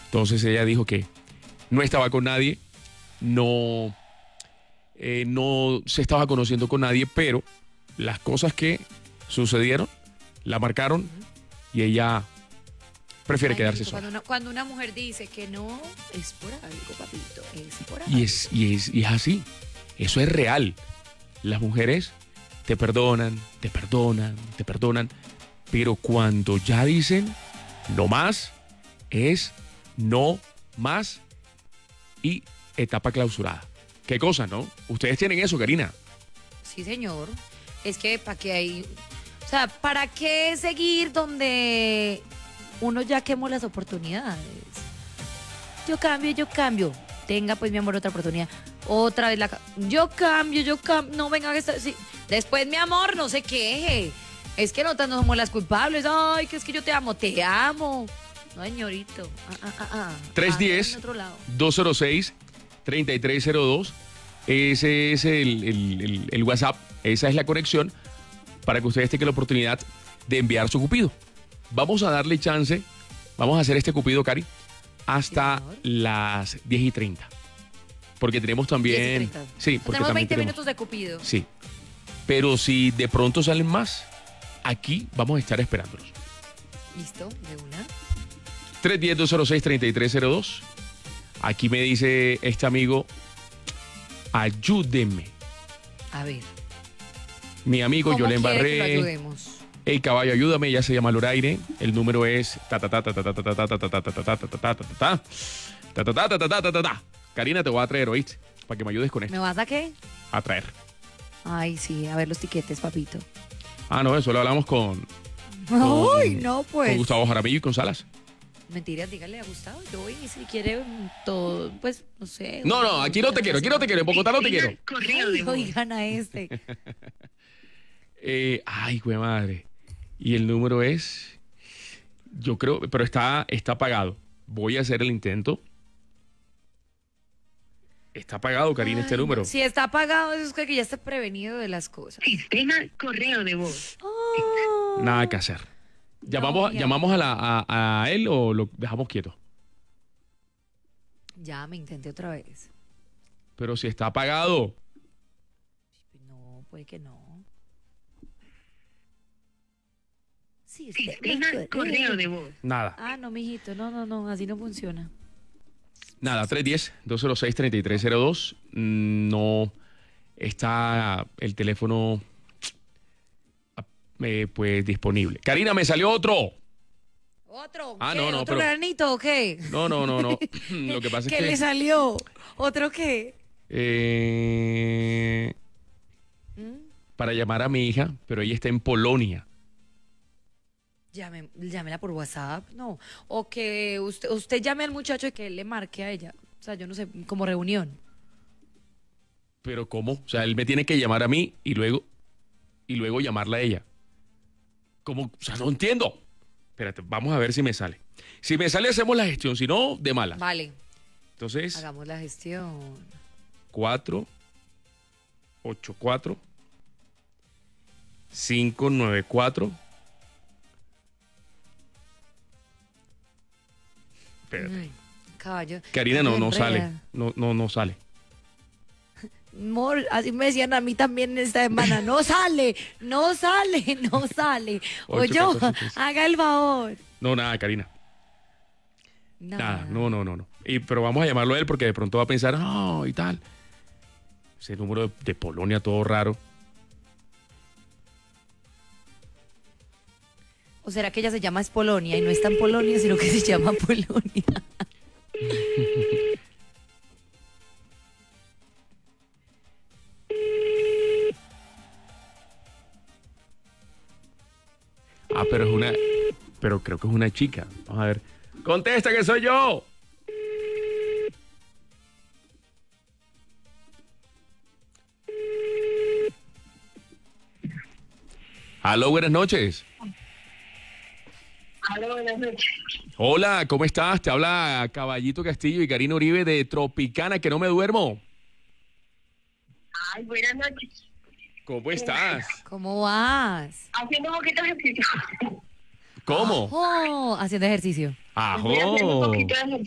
Entonces ella dijo que no estaba con nadie, no, no se estaba conociendo con nadie, pero las cosas que sucedieron la marcaron y ella prefiere Ay, quedarse marico, sola. cuando una mujer dice que no, es por algo, papito, es por algo. Y es así, eso es real. Las mujeres te perdonan, te perdonan, te perdonan, pero cuando ya dicen no más, es no más y etapa clausurada. ¿Qué cosa, no? Ustedes tienen eso, Karina. Sí, señor. Es que para qué hay, o sea, ¿para qué seguir donde uno ya quemó las oportunidades? Yo cambio. Tenga pues mi amor otra oportunidad. Otra vez yo cambio. No venga que sí. Después mi amor, no se queje. Es que nosotras no somos las culpables. Ay, que es que yo te amo. No, señorito. 310-206-3302. Ese es el WhatsApp. Esa es la conexión para que ustedes tengan la oportunidad de enviar su cupido. Vamos a darle chance. Vamos a hacer este cupido, Cari, hasta las 10:30. Porque tenemos también... 10:30. Sí, porque tenemos también 20 minutos de cupido. Sí. Pero si de pronto salen más, aquí vamos a estar esperándolos. ¿Listo? De una. 310-206-3302. Aquí me dice este amigo, ayúdeme. A ver. Mi amigo, yo le ¿Cómo quiere que lo embarré. ayudemos? El caballo, ayúdame, ya se llama Loraine. El número es Karina, te voy a traer, ¿oíste? Para que me ayudes con esto. ¿Me vas a qué? A traer. Ay, sí, a ver los tiquetes, papito. Ah, no, eso lo hablamos con Ay, no, pues. Gustavo Jaramillo y con Salas. Mentiras, dígale a Gustavo. Yo voy y si quiere todo, pues, no sé. No, aquí no te quiero, en Bogotá no te quiero. Ay, oigan a este. Ay, güey madre. Y el número es, yo creo, pero está apagado. Voy a hacer el intento. Está apagado, Karina, este Ay, número. no. Si está apagado, eso es que ya está prevenido de las cosas. Sistema correo de voz. Oh. Nada que hacer. No, ya. ¿Llamamos a él o lo dejamos quieto? Ya me intenté otra vez. Pero si está apagado. No, puede que no. Sí, Sistema correo de voz. Nada. Ah, no, mijito, no, así no funciona. Nada, 310-206-3302. No está el teléfono pues disponible. Karina, me salió otro. ¿Otro? Ah, ¿Qué? no, ¿Otro pero- granito o qué? No. Lo que pasa es ¿Qué que... le salió? ¿Otro qué? ¿Mm? Para llamar a mi hija, pero ella está en Polonia. Llámela por WhatsApp, no. O que usted llame al muchacho y que él le marque a ella. O sea, yo no sé, como reunión. ¿Pero cómo? O sea, él me tiene que llamar a mí y luego llamarla a ella. ¿Cómo? O sea, no entiendo. Espérate, vamos a ver si me sale. Si me sale, hacemos la gestión. Si no, de mala. Vale, Entonces, hagamos la gestión. 484 594. Espérate. Ay, caballo. Karina, no Enreda. sale. No sale. Mor, así me decían a mí también esta semana. No sale. O Ocho, yo, 14, 15. haga el favor. No, nada, Karina. Nada. Nada, no. Pero vamos a llamarlo a él porque de pronto va a pensar, no, y tal. Ese número de Polonia todo raro. ¿O será que ella se llama es Polonia y no está en Polonia, sino que se llama Polonia? Pero creo que es una chica. Vamos a ver. ¡Contesta que soy yo! Aló, buenas noches. Aló, buenas noches. Hola, ¿cómo estás? Te habla Caballito Castillo y Karina Uribe de Tropicana, que no me duermo. Ay, buenas noches. ¿Cómo estás? ¿Cómo vas? Haciendo un poquito de ejercicio. ¿Cómo? Oh, haciendo ejercicio. Estoy haciendo un ¡Ajo! poquito de